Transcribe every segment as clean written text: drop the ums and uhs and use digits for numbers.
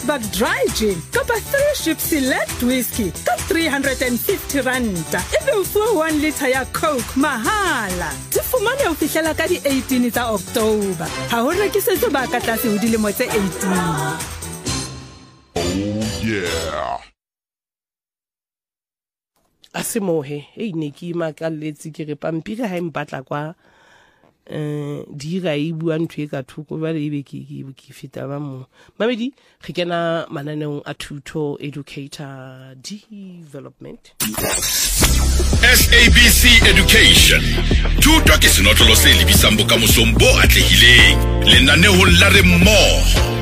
Johannesburg Dry Gin kapa 3 Ship Select Whisky ka 350 ranta. Ebe o fuwa 1 liter ya Coke mahala. Di fumane o fihlela ka di 18 tsa October. Ha ho rekisetswe ba ka tlase ho dilemo tse 18. Oh yeah. Asimohe ne ke makalletse ke re pampiri ha impatla kwa dira e bua ntwe ka thuko ba le be ke feta ba mo mamedi re kena mananeong a thuto educator development. SABC Education. Thuto ke senotlolo se lebisang bokamosong bo atlehileng. Lenaneo la re mmoho.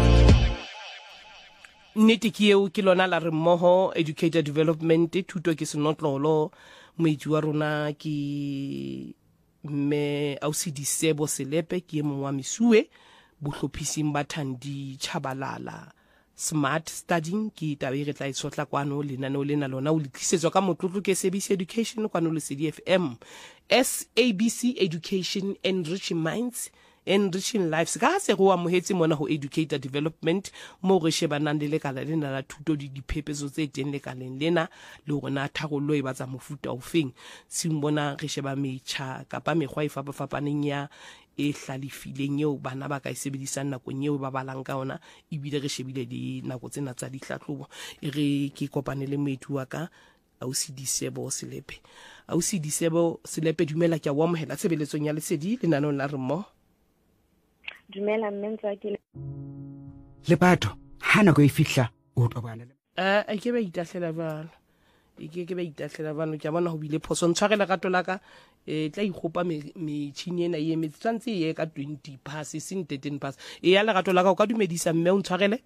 Nnete ke eo ke lona la re mmoho educator development thuto ke senotlolo moedi wa rona ke me Ausi Disebo Selepe ke mongwe wa Mesuwe bohlophising ba Thandi Chabalala smart studying ke tabe re tla isotla kwano lenaneo lena lona o letlisetswa ka motlotlo ke SABC Education kwano le CDFM. SABC Education enriching minds, enriching lives. Ka se go amohetse mona ho educator development mo re shebanang le lekala lena la thuto di diphephetso tse teng lekaleng lena le rona tharollo e batsa mofuta ofeng simbona re sheba metjha kapa mekgwa e fapafapaneng ya e hlalefileng eo bana ba ka e sebedisang nakong eo ba balang ka ona ebile re shebile di nako tsena tsa dihlahlobo e re ke kopane le moeti wa ka Ausi Disebo Selepe. Ausi Disebo Selepe dumela ke a wa mohela tshebeletsong ya lesedi lenaneo la re mmoho. Dumela mmentswa ke le batho ha nako e fihla o tobana a ke ba itahlela bana ke ba itahlela bana ke bona ho bile phoso ntshwarela ka tolaka tla ikgopa metšhini ena ye metsantse ye ka 20 pass sin 13 pass e ya le gato la ka o ka dumedisa mme o ntshwarele.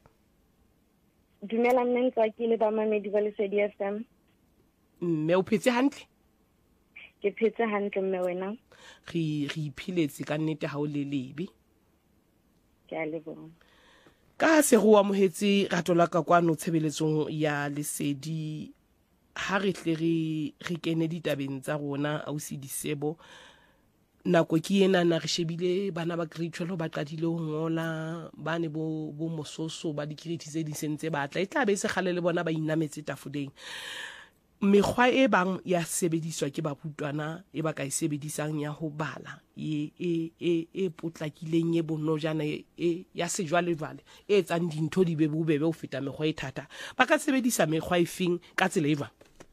Dumela mmentswa ke le ba mamedi ba le CDFM. Mme o phetse hantle? Ke phetse hantle mme wena? Re iphiletse ka nnete ha o le lebe. Ke a leboha. Ka se go amohetse gato la ka kwano tshebeletsong ya lesedi ha re tle re kene ditabeng tsa rona Ausi Disebo nako ke ena na re shebile bana ba grade 12 ba qadile ho ngola bane bo mososo ba di-grade tse di sentse batla e tla be se gale le bona ba inametse tafuleng. Mekgwa e bang ya sebediswa ke barutwana e ba ka e sebedisang ya ho bala e potlakileng e bonojana ya sejwalejwale e etsang dintho di be bobebe ho feta mekgwa e thata ba ka sebedisa mekgwa e feng ka tsela e jwang?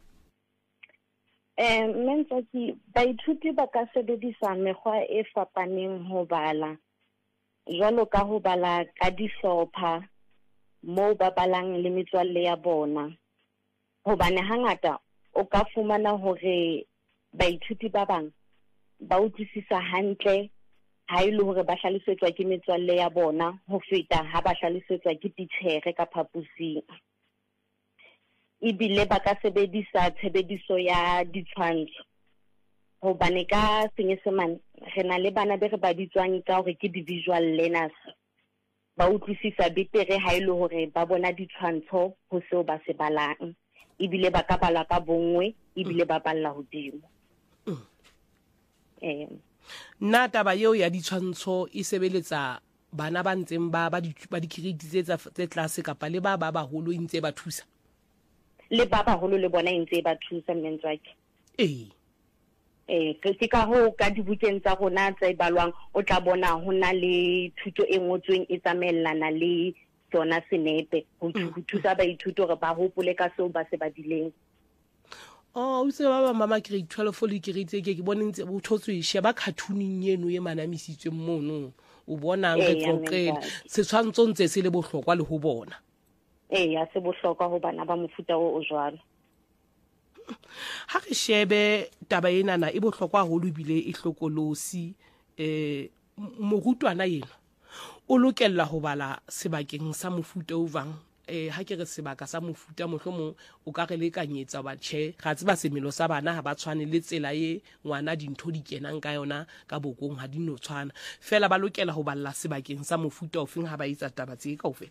Mmentswa ke baithuti ba ka sebedisa mekgwa e fapaneng ho bala jwalo ka ho bala ka dihlopha moo ba balang le metswalle ya bona. Hobane hangata o ka fumana hore baithuti ba bang ba utlwisisa hantle ha ile hore ba hlalosetswa ke metswalle ya bona ho feta ha ba hlalosetswa ke titjhere ka phaposing. Ibile ba ka sebedisa tshebediso ya ditshwantsho hobane ka Senyesemane re na le bana be re ba ditswang ka hore ke di-visual learners ba utlwisisa betere ha ile hore ba bona ditshwantsho ho seo ba se balang. Ibile ba ka bala ka bongwe ibile ba balla hodimo. Nna taba eo ya ditshwantsho e sebeletsa bana ba ntseng ba di-grade tse tlase kapa le ba baholo e ntse ba thusa? Le ba baholo le bona e ntse ba thusa mmentswake. Ke ka ho ka dibukeng tsa rona tsa balwang o tla bona ho na le thuto e ngotsweng e tsamaellana le tsona senepe ho thusa baithuti hore ba hopole ka seo ba se badileng. O se ba mama grade 12 le grade tse ke bona ntse bo thotswe sheba cartooning eno ye manamisitswe mono o bona re tloqela setshwantsho ntse se le bohlokwa le ho bona. Ya se bohlokwa ho bana ba mofuta o jwalo. Ha re shebe taba ena na e bohlokwa haholo bile e hlokolosi morutwana yena o lokela ho bala sebakeng sa mofuta o vang ha ke re sebaka sa mofuta mohlomong o ka re lekanyetsa ba tjhe ga tseba semelo sa bana ha ba tshwane le tsela ye ngwana dintho di kenang ka yona ka bokong ha di no tshwana fela ba lokela ho balla sebakeng sa mofuta ofeng ha ba etsa taba tse kaofela.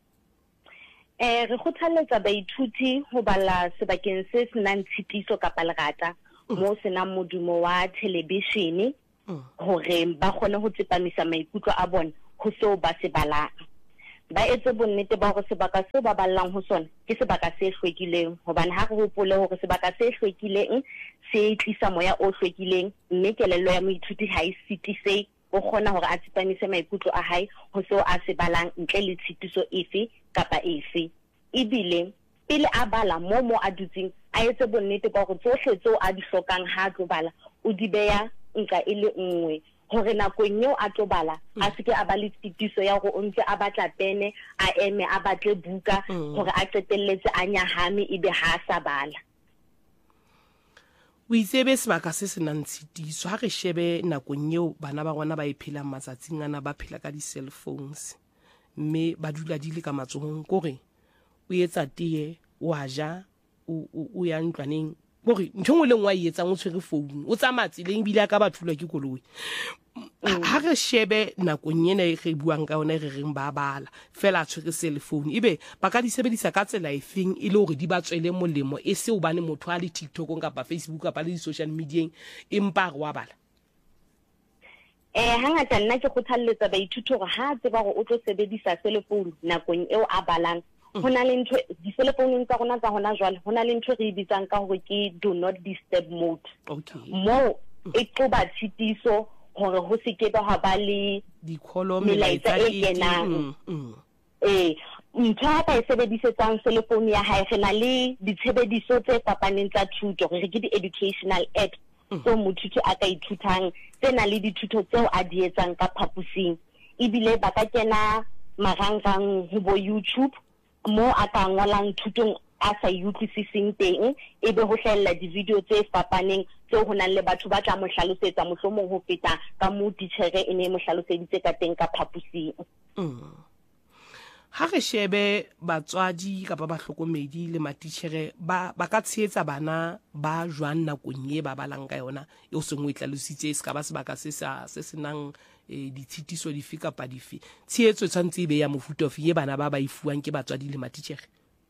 Re kgothaletsa baithuti ho bala sebakeng se senang tshitiso kapa lerata mo senang modumo wa televishene hore ba kgone ho tsepamisa maikutlo a bona ho seo ba se balang. ba etse bonnete ba hore sebaka seo ba ballang ho sona ke sebaka se hlwekileng, hobane ha re hopole hore sebaka se hlwekileng se tlisa moya o hlwekileng, mme kelello ya moithuti ha e sitise, o kgona hore a tsepamise maikutlo a hae ho seo a se balang ntle le tshitiso efe kapa efe. Ebile pele a bala mo a dutseng a etse bonnete ba hore tsohle tseo a di hlokang ha a tlo bala o di beya nka e le nngwe, hore nakong eo a tlo bala a se ke a ba le tshitiso ya hore o ntse a batla pene, a eme a batle buka, hore a qetelletse a nyahame ebe ha a sa bala. O itsebe sebaka se senang tshitiso. Ha re shebe nakong eo bana ba rona ba e phelang matsatsing ana, ba phela ka di-cell phones, mme ba dula di le ka matsohong, kore o etsa tee, o a ja, o ya ntlwaneng, kore ntho ngwe le ngwe a e etsang o tshwere founu, o tsamaya tseleng ebile a ka ba thulwa ke koloi. Ha re shebe nakong ena e re buang ka yona, e re reng ba bala fela a tshwere cell phone, ebe ba ka di sebedisa ka tsela efeng e le hore di ba tswele molemo, e se hobane motho a le TikTok kapa Facebook kapa le di-social mediaeng empa re wa bala? Hangata nna ke kgothaletsa baithuti hore ha tseba hore o tlo sebedisa cell phone nakong eo a balang, ho na le ntho di-cell phone tsa rona tsa hona jwale, ho na le ntho re bitsang ka hore ke do not disturb mode. Mo e qoba tshitiso hore ho se ke ba ba le melaetsa e kenang. Ntho ha ba e sebedisetsang cell phone ya hae, re na le ditshebediso tse fapaneng tsa thuto, re ke di-educational apps so mothuti a ka ithutang, tse na le dithuto tseo a di etsang ka phaposing. Ebile ba ka kena marangrang ho bo YouTube mo a ka ngolang thutong a sa utlwisising teng, ebe ho hlahella di-video tse fapaneng tseo ho nang le batho ba tla mo hlalosetsa mohlomong ho feta ka mo titjhere e ne mo hlaloseditse ka teng ka phaposing. Ha re shebe batswadi kapa bahlokomedi le matitjhere ba ka tshehetsa bana ba jwang nakong e ba balang ka yona, e o sengwe e tlalositse e ska ba sebaka se senang ditshitiso dife kapa dife. Tshehetso tshwantse e be ya mofuta ofe e bana ba e fuwang ke batswadi le matitjhere?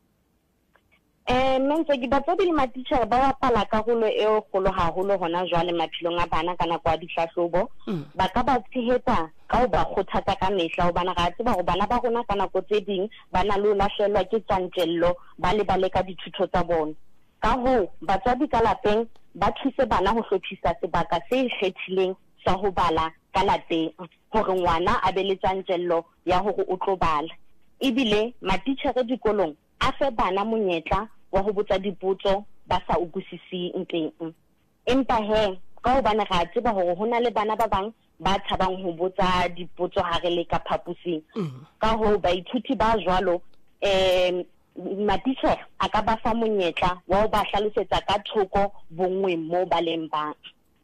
Mentse ke batswadi le matitjhere ba bapala karolo e kgolo haholo hona jwale maphelong a bana ka nako ya dihlahlobo. Ba ka ba tshehetsa ka ho ba kgothatsa ka mehla, hobane ra tseba hore bana ba rona ka nako tse ding ba na le ho lahlehelwa ke tjantjello, ba lebale ka dithuto tsa bona. Ka hoo batswadi ka lapeng ba thuse bana ho hlophisa sebaka se ikgethileng sa ho bala ka lapeng, hore ngwana a be le tjantjello ya hore o tlo bala. Ebile matitjhere dikolong a fe bana monyetla wa ho botsa dipotso ba sa utlwisising teng. Empa he ka hobane ra tseba hore ho na le bana ba bang ba tshabang ho botsa dipotso ha re le ka phaposing. Ka hoo baithuti ba jwalo matitjhere a ka ba fa monyetla wa ho ba hlalosetsa ka thoko bongwe mo ba leng bang.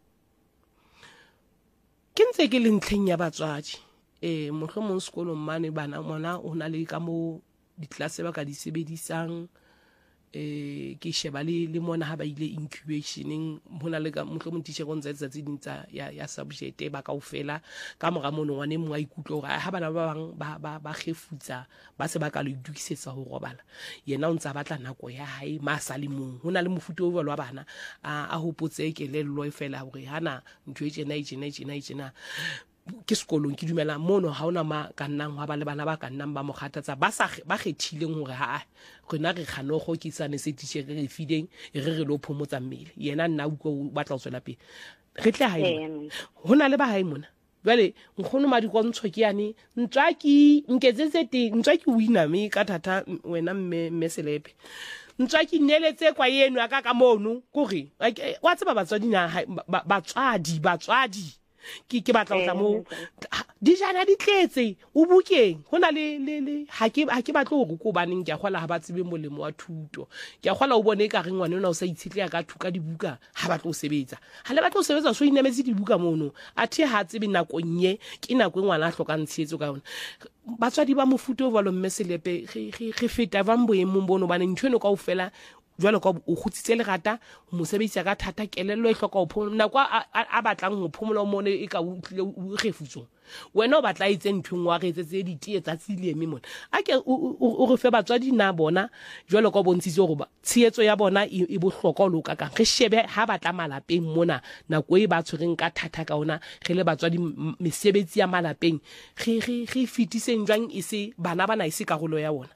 Ke ntse ke le ntlheng ya batswadi mohlomong sekolong mane bana mona o na le ka mo ditlase ba ka di sebedisang, ke sheba le mona ha ba ile incubationeng hona le ka mohlomong teacher go ntse tsa ding tsa ya subject ba kaofela ka mora mono ngwane mongwe a ikutlwa hore ha bana ba bang ba khefutsa ba se ba ka lo idukisetsa ho robala, yena o ntse a batla nako ya hae ma sa le mong. Hona le mofuta o wa bana a hopotse kelello e fela hore hana ntho e tjena ke sekolong ke dumela mono ha ona ma ka nnang wa ba le bana ba ka nnang ba mo kgatatsa ba kgethileng hore ha rena re khanogo ke tsane se teacher re fideng re lo phomotsa mmele, yena nna utlwa batla ho tswela pele re tle hae. Hona le ba hae mona jwale nkgono ma di kontsho ke yane ntswaki nketsetse teng ntswaki wina me ka thata wena mme Selepe ntswaki nneletse kwa yenu aka ka mono kore wa tseba batswadi na batswadi ke batla ho tla mo dijana di tletse o bukeng hona le ha ke batla hore ko baneng ke a kgola ha ba tsebe molemo wa thuto, ke a kgola o bone ka re ngwane ona o sa itshetleya ka thuka dibuka ha batla ho sebetsa ha le batla ho sebetsa so inemetse dibuka mono athe ha tsebe nakong ye ke nako ngwana a hlokang tshehetso ka yona. Batswadi ba mofuta o valo mme Selepe re feta ba mboemong bono bana ntho eno kaofela jwale ka o khutsitse le gata mo sebetsa ka thata kelello e hloka ho phomola nako a batlang ho phomola mo ne e ka o gefutsong wena o batla itse nthong wa re etsetse ditie tsa tsileme mona a ke o re fe batswadi na bona jwale ka bontshitse go ba tshietso ya bona e bohlokwa lo ka ka re shebe ha batla malapeng mona nako e ba tshwereng ka thata ka ona re le batswadi mesebetsi ya malapeng re fitiseng jwang e se bana e se karolo ya bona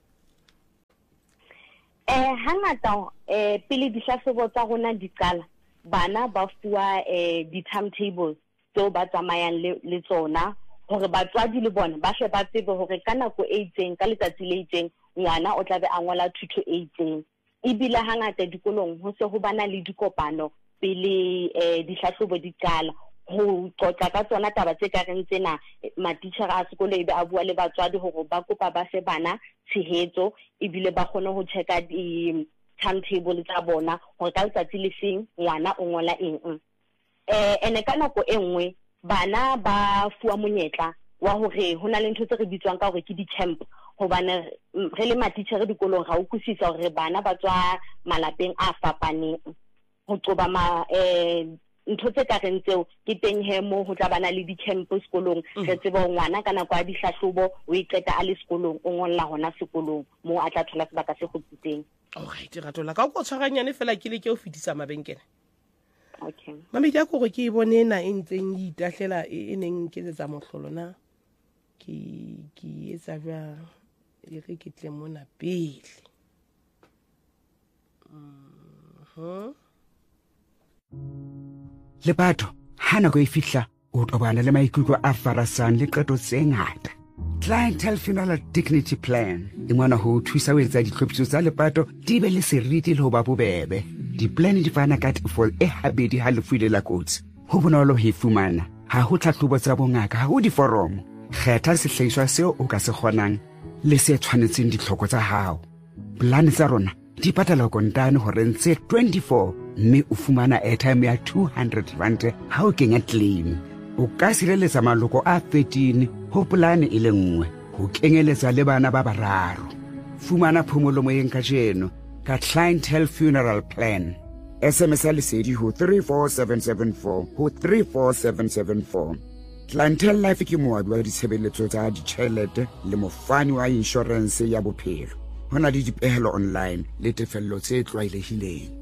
hangata pele dihlahlobo tsa rona di qala bana ba fuwa di-timetables tseo ba tsamayang le tsona hore batswadi le bona ba hle ba tsebe hore ka nako e itseng ka letsatsi le itseng ngwana o tla be a ngola thuto e itseng ebile hangata dikolong ho se ho bana le dikopano pele dihlahlobo di qala ho qoqa ka tsona taba tse ka reng tsena matitjhere a sekolo e be a bua le batswadi hore ba kopa ba se bana tshehetso ebile ba kgone ho checka di-timetable tsa bona hore ka letsatsi le seng ngwana o ngola eng ene ka nako e nngwe bana ba fuwa monyetla wa hore ho na le ntho tse re bitswang ka hore ke di-camp hobane re le matitjhere dikolong ra utlwisisa hore bana ba tswa malapeng a fapaneng ho qoba ntho tse ka reng tseo ke teng he mo ho tla bana le di-camp sekolong re tsebe ngwana ka nako ya dihlahlobo o iqeta a le sekolong o ngolla hona sekolong mo a tla thola sebaka se kgutsitseng alright ratola ka go tshwaranyane fela ke le ke o fitisa mabenkele okay mamedi a gore ke e bone na e ntseng e itahlela e neng ke tsa mohlolo na ke etsa jwa e re ke tle mona pele le batho ha nako e fihla o tobana le maikutlo a farasang le qeto tse ngata Clientele Funeral Dignity Plan e ngwana ho thusa ho etsa ditlhophiso tsa lepato di be le seriti le ho ba bobebe di-plan di fana ka tefo e habedi ha lefu ile la kotsi ho bonolo ho e fumana ha ho tlhahlobo tsa bongaka ha ho diforomo kgetha sehlahiswa seo o ka se kgonang le se tshwanetseng ditlhoko tsa hao plan tsa rona di patala kontane hore ntse 24 mme o fumana airtime ya 200 rand ha o kenya claim o ka sireletsa maloko a 13 ho polane e le nngwe ho kenyeletsa le bana ba bararo fumana phomolo moyeng ka jeno ka Clientele Funeral Plan SMS lesedi ho 34774 ho 34774 Clientele Life ke moabi wa ditshebeletso tsa ditjhelete le mofani wa insurance ya bophelo hona le dipehelo online le tefello tse tlwaelehileng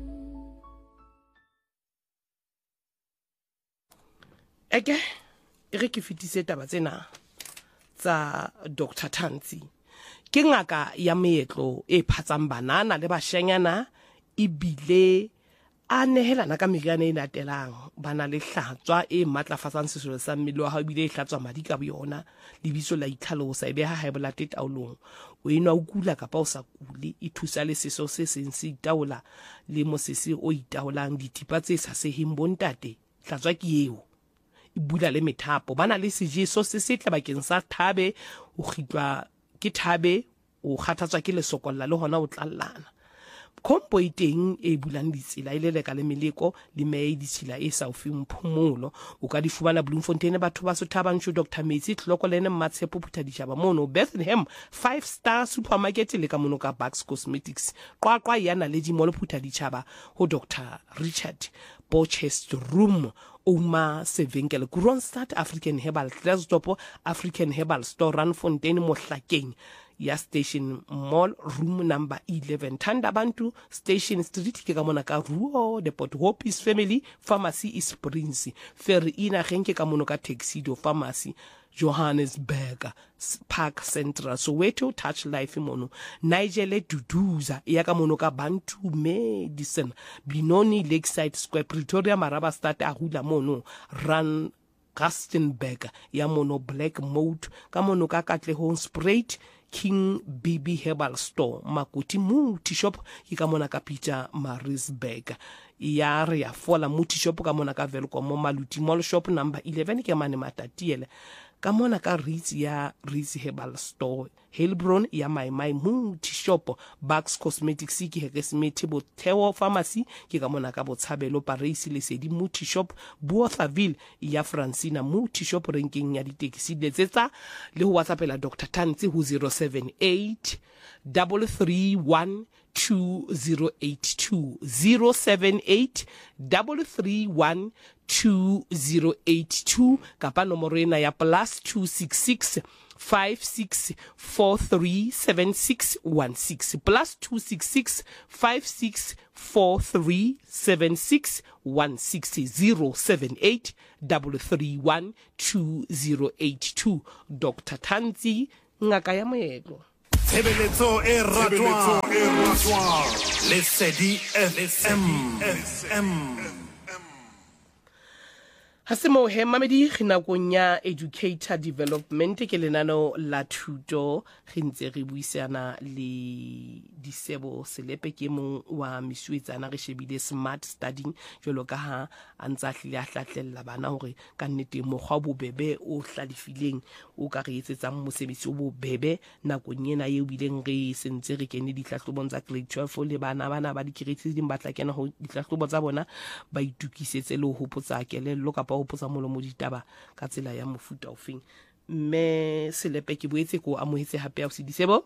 eke e re ke fitise taba tsena tsa Dr. Tanzi ke ngaka ya meetlo e phatsang banana le bashanyana e bile a nehelana ka meriana e latelang bana le hlatswa e matlafatsang sesole sa mmele wa hao bile e hlatswa madi ka boyona lebiso la itlhalosa e be ha haebola taolong o enwa o kula kapa o sa kule e thusa le seso se seng se itaola le mosese o itaolang ditipa tse sa seheng bontate hlatswa ke eo e bula le methapo bana le sejeso se setle bakeng sa thabe o khitwa ke thabe o kgathatswa ke lesokolla le hona o tlallana kompo iteng e bulang ditsela ile le ka le meleko le mei ditsela e sa ofing phomolo o ka di fumana Bloemfontein batho ba sothaba nsho Dr. Metsi tlhoko lene Matshepo phutha ditjaba mono Bethlehem 5-star supermarket le ka mono ka Bucks Cosmetics qwaqwa yana le di molo phutha ditjaba ho Dr. Richard Bochest Room Oma Sevenkele Kronstadt African Herbal Klerksdorp African Herbal Store Randfontein Mohlakeng ya Station Mall room number 11 Thandabantu Station Street ke ka mona ka Ruo Depot Hope is Family Pharmacy is Prince Ferry ina genke ka mono ka Tuxedo Pharmacy Johannesburg Park Central Soweto Touch Life mono Nigel Duduza ya ka mono ka Bantu Medicine Binoni Lakeside Square Pretoria Marabastad a hula mono Run Rustenburg ya mono Black Moat ka mono ka Katlehong Sprite King Baby Herbal Store Makuti Muti Shop ke ka mona ka Peter Marisburg ya re ya fola Muti Shop ka mona ka Velkom Maluti Mall Shop number 11 ke mane matatiele ka mona ka Ritz ya Ritz Herbal Store Helbron ya Mai Muti Shop Bucks Cosmetics ke Hekesmith Botheo Pharmacy ke ka mona ka Botshabelo Paris le Sedi Muti Shop Boothaville ya Francina Muti Shop ranking ya di-taxi letsetsa le ho WhatsAppela Dr. Tanzi ho 078 331 2082 078 331 2082 kapa nomoro ena ya +266 56437616 +266 56437616 078 331 2082 Dr. Tanzi ngaka ya moetlo. Tshebeletso e ratwa Lesedi FM. Hasimo he mamedi ginakong ya educator development ke lenano la thuto re ntse re buisana le Disebo Selepe ke mong wa misuetsana re shebile smart studying jolo ka ha antsa hlile a hlatlella bana hore ka nnete mokgwa bobebe o hlalefileng o ka re etsetsang mosebetsi o bobebe nakong ena ye bileng re sentse re kene dihlahlobong tsa grade 12 le bana ba di grade tse di batla kena ho dihlahlobo tsa bona ba itukisetse le ho hopotsa kelello kapa ho potsa molomo ditaba ka tsela ya mofuta ofeng. Mme Selepe ke boetse ko amohetse hape a se Disebo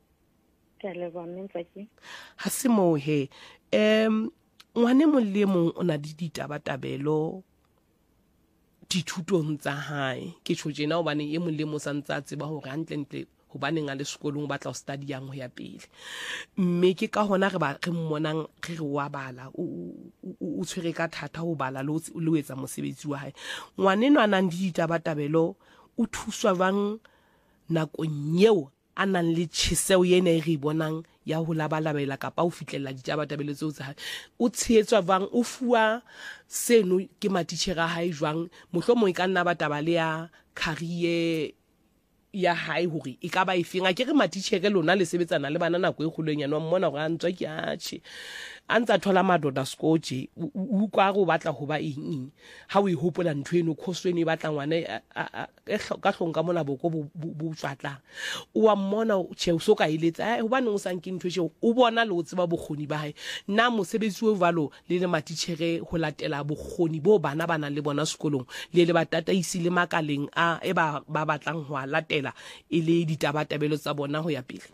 ha se mo he ngwane molemo o na di ditabatabelo dithutong tsa hae ke tshojena hobane e molemo sa ntsa tseba hore hantle hobaneng a le sekolong batla ho study yang ho ya pele mme ke ka hona re ba re mmonang re wa bala o tshwere ka thata ho bala le o etsa mosebetsi wa hae ngwane no anang di ditabatabelo o thuswa bang nakong eo a nang le tsheseo yena e re bonang ya ho labalabela kapa o fitlella ditabatabelo tseo tsa hae o tshetswa bang o fuwa seno ke matitjhere a hae jwang mohlomong e ka nna bataba le ya career ya hae hore e ka ba efeng a ke re matitjhere lona le sebetsana le bana nako e kgolonyana mmona hore a ntswa ke atjhe a ntsa thola madoda skoje o kwa go batla ho ba eng ha o e hopola ntwe eno khosweni batla ngwane ka hlonka mona boko bo tswatla o wa mmona tjhe o soka iletsa hobane o sanke ntwe tjhe o bona le o tseba bokgoni ba hae na mosebetsi o valo le le matitjhere ho latela bokgoni bo bana bana le bona sekolong le batataisi le makaleng a e ba batlang ho latela e le ditabatabelo tsa bona ho ya pele.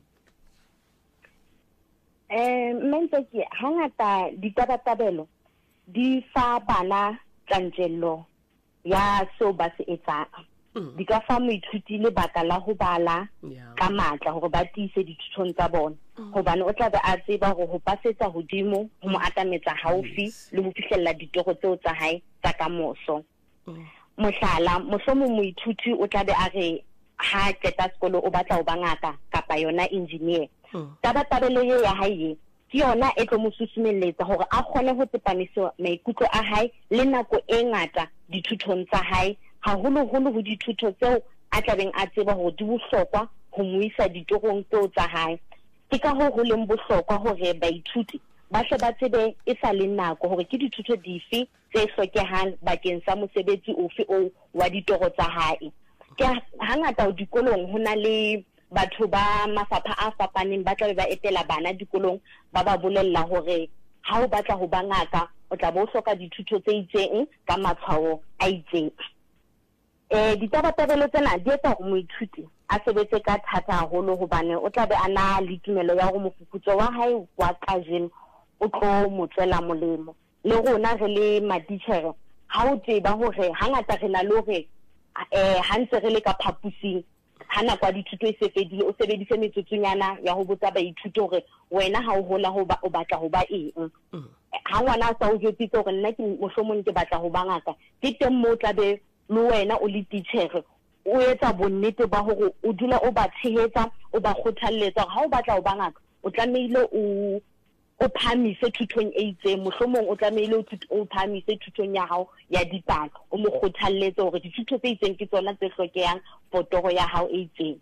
Mente ke hangata ditabatabelo di fa bana tlantshello ya so ba se etsang di ka fa moithuti le baka la ho bala ka matla hore ba tiise dithutong tsa bona hobane o tla be a tseba hore ho pasetsa hodimo ho mo atametsa haufi le ho fihlella ditoro tseo tsa hae tsa kamoso. Mohlala mohlomong moithuti o tla be a re ha qeta sekolo o batla ho ba ngaka kapa yona engineer tabatabelo ye ya hae ke yona e tlo mo susumelletsa hore a kgone ho tsepamisa maikutlo a hae le nako e ngata dithutong tsa hae haholoholo ho dithuto tseo a tlabeng a tseba hore di bohlokwa ho mo isa ditorong tseo tsa hae. Ke ka ho leng bohlokwa hore baithuti ba hle ba tsebe e sa le nako hore ke dithuto dife tse hlokehang bakeng sa mosebetsi ofe o wa ditoro tsa hae. Ke hangata dikolong hona le batho ba mafapha a fapaneng ba tla ba etela bana dikolong ba ba bolella hore ha o batla ho ba ngaka o tla bo hloka dithuto tse itseng ka matshwao a itseng. Ditabatabelo tsena di etsa hore moithuti a sebetse ka thata haholo hobane o tla be ana le tumelo ya hore mofuputso wa hae wa kajeno o tlo mo tswela molemo. Le rona re le matitjhere ha o tseba hore hangata re na le hore ha ntse re le ka phapusing hana kwa dithuto e se fedile o sebedise metsotsonyana ya ho botsa baithuti hore wena ha o hola ho ba o batla ho ba eng ha ngwana sa o jwetsa hore nna ke mohlomong ke batla ho ba ngaka ke teng mo tla be le wena o le teacher o etsa bonnete ba hore o dula o ba tshehetsa o ba kgothalletsa ha o batla ho ba ngaka o tlamehile o phamise thutong e itseng mohlomong o tlamehile o phamise thutong ya hao ya dipalo o mo kgothalletse hore dithuto tse itseng ke tsona tse hlokehang for toro ya hao e itseng.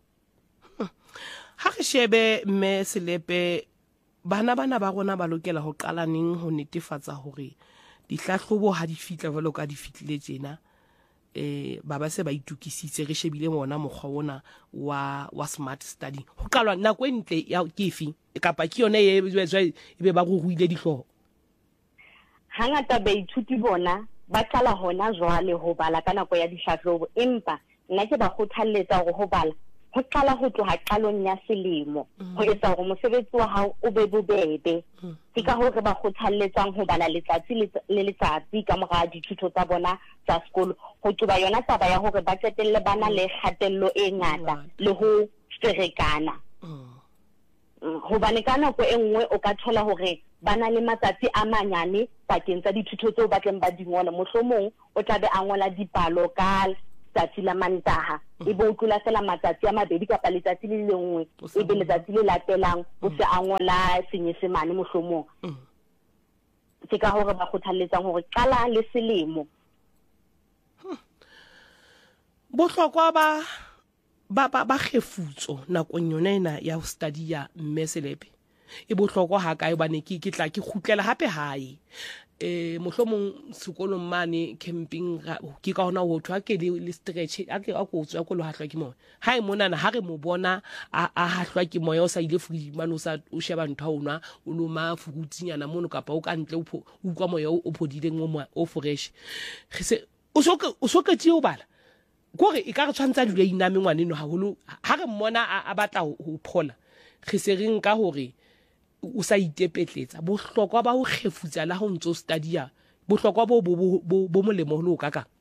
Ha re shebe mme Selepe bana ba rona ba lokela ho qala neng ho netefatsa hore dihlahlobo ha di fitla jwalo ka di fitlile tsena ba se ba itukisitse re shebile mona mokgwa ona wa smart study ho qalwa nako e ntle ya ke efe kapa ke yone e be ba go ruile dihlooho. Hangata baithuti bona ba qala hona jwale ho bala ka nako ya dihlahlobo empa nna ke ba kgothalletsa hore ho bala ho qala ho tloha qalong ya selemo ho etsa hore mosebetsi wa hao o be bobebe ke ka hore ba kgothalletsang ho bala letsatsi le letsatsi ka mora dithuto tsa bona tsa sekolo ho qoba yona taba ya hore ba qetelle bana le kgatello e ngata le ho ferekana hobane ka nako e nngwe o ka thola hore bana le matsatsi a manyane pakeng tsa dithuto tseo ba tleng ba di ngola mohlomong o tla be a ngola dipalo ka tsatsi la Mantaha ebe o tlola fela matsatsi a mabedi kapa letsatsi le lengwe ebe letsatsi le latelang o se a ngola Senyesemane mohlomong ke ka hore ba kgothalletsang hore qala le selemo bohlokwa ba khefutso nakong yona ena ya ho study ya Mmeselepe e bohlokwa ha kae bane ke tla ke khutlela hape hae mohlomong sekolong mane camping ke ka hona ho thwa ke le stretch a ke a go tswa ko lo hahlwa ke moya hae mona na ha re mo bona a hahlwa ke moya o sa ile free mane o sheba ntho ona o lo ma fukutsinyana mono kapa o ka ntle o utlwa moya o phodileng o fresh re se o soka tšeo bala gore e ka re tshwantsa dula iname ngwaneno haholo ha re mmona a batla ho phola re se reng ka hore o sa itepetletsa bohlokwa ba ho khefutsa la ho ntso study bohlokwa bo molemo ho lo ka ka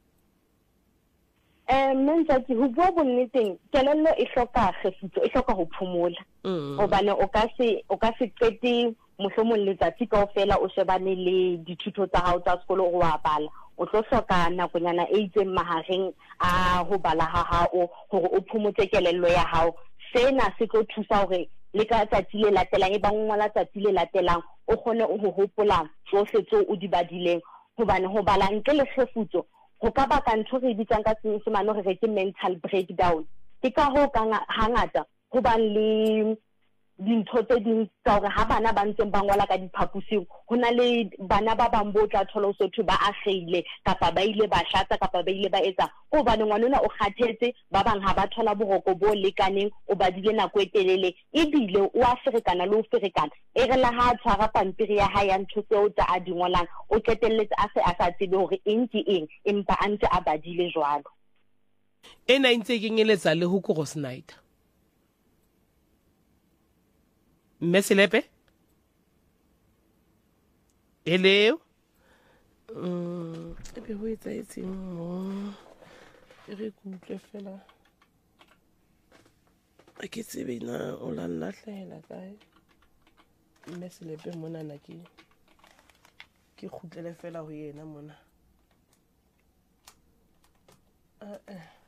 mentsa ke ho bua bonneteng kelello e hloka khefutso e hloka ho phomola hobane o ka se qete mohlomong letsatsi kaofela o shebane le dithuto tsa hao tsa sekolo o wa bala o tlo hloka nakonyana e itseng mahareng a ho bala ha hao hore o phomotse kelello ya hao sena se tlo thusa hore le ka tsatsi le latelang e bang ngola tsatsi le latelang o khone o ho hopola tsohle tseo o di badileng hobane ho bala ntle le khefutso ho ka baka ntho re bitsang ka Senyesemane re ke mental breakdown ke ka ho ka hangata ho ba le dintho tse ding tsa hore ha bana ba ntseng ba ngola ka diphaposing ho na le bana ba bang bo tla thola sotho ba akgeile kapa ba ile ba hlatsa kapa ba ile ba etsa ho bane ngwanona o kgathetse ba bang ha ba thola boroko bo lekaneng o badile nako e telele ebile o a ferekana le o ferekana e re la ha tshwara pampiri ya hae ya ntho tseo tsa a di ngolang o qetelletse a se a sa tsebe hore eng ke eng empa a ntse a badile jwalo ena ntse ke ngeletsa le ho Cross Night Mmeselepe hello ebe ho etsa etseng mo re kutle fela a ke tsebe na o la nnahlehela kae Mmeselepe mona na ke khutlele fela ho yena mona